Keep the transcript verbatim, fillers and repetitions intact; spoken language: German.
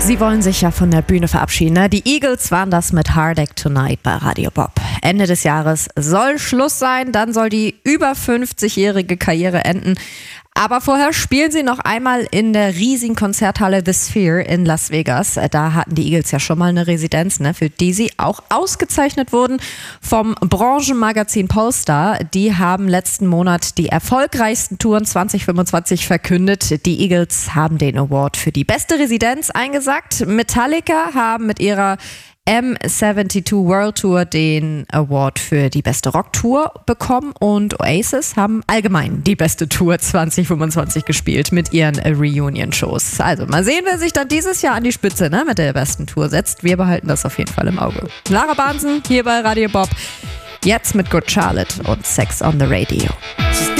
Sie wollen sich ja von der Bühne verabschieden, ne? Die Eagles waren das mit Hard Ache Tonight bei Radio Bob. Ende des Jahres soll Schluss sein, dann soll die über fünfzigjährige Karriere enden. Aber vorher spielen sie noch einmal in der riesigen Konzerthalle The Sphere in Las Vegas. Da hatten die Eagles ja schon mal eine Residenz, ne, für die sie auch ausgezeichnet wurden vom Branchenmagazin Polestar. Die haben letzten Monat die erfolgreichsten Touren zwanzig fünfundzwanzig verkündet. Die Eagles haben den Award für die beste Residenz eingesackt. Metallica haben mit ihrer M zweiundsiebzig World Tour den Award für die beste Rocktour bekommen und Oasis haben allgemein die beste Tour zwanzig fünfundzwanzig gespielt mit ihren Reunion-Shows. Also mal sehen, wer sich dann dieses Jahr an die Spitze, ne, mit der besten Tour setzt. Wir behalten das auf jeden Fall im Auge. Lara Bahnsen hier bei Radio Bob, jetzt mit Good Charlotte und Sex on the Radio.